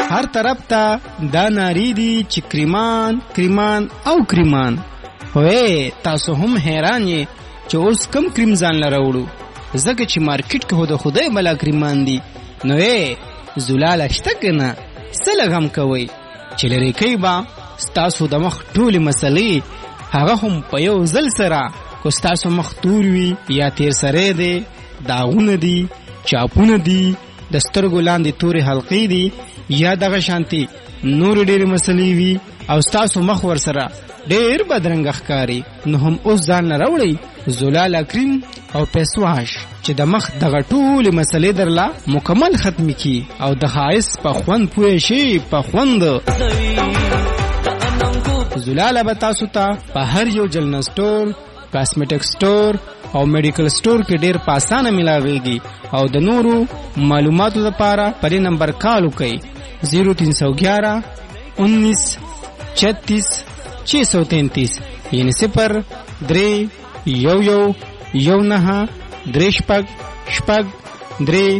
هر طرف ته دا ناری دي چې کریمان کریمان او کریمان. وې تاسو هم حیران یې چې اوس کم کریم ځان لراوړو ځکه چې مارکیټ کې هو د خدای بلا کریمان دي. نو زلاله شته کنه څه لګم کوي چې لري کوي با ستاسو د مخ ټولې مسلې هغه هم په یو ځل سره کو ستاسو مخ تور وي یا تیر سره دی داغونه دي چاپونه دي د سترګو لاندې تورې حلقې دي یا دغه شانتي نور ډېرې مسلې وي او ستاسو مخ ورسره ډېر بدرنګ ښکاري نو هم اوس ځان نه راوړئ زلاله کریم او پیسواش چې د مخ دغه ټولې مسلې درله مکمل ختم کی او د ښایست په خوند پوه شي په خوند. زلاله به تاسو ته په هر یو جلن سٹور کاسمیټک سٹور او میډیکل سٹور کې ډېر په اسانه ملاويږي او د نورو معلوماتو لپاره پرې نمبر کال وکړئ 0311 19 36 633 یعنی 03 11 19 3